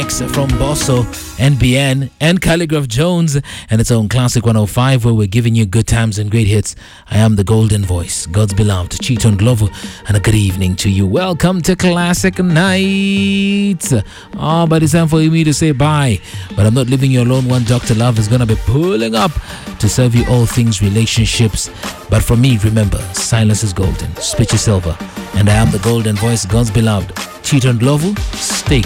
remix from Bosso, NBN, and Calligraph Jones, and its own Classic 105, where we're giving you good times and great hits. I am the Golden Voice, God's beloved, Cheeton Glover, and a good evening to you. Welcome to Classic Night. But it's time for me to say bye. But I'm not leaving you alone. One Dr. Love is going to be pulling up to serve you all things relationships. But for me, remember, silence is golden, speech is silver, and I am the Golden Voice, God's beloved, Cheeton Glover. Stay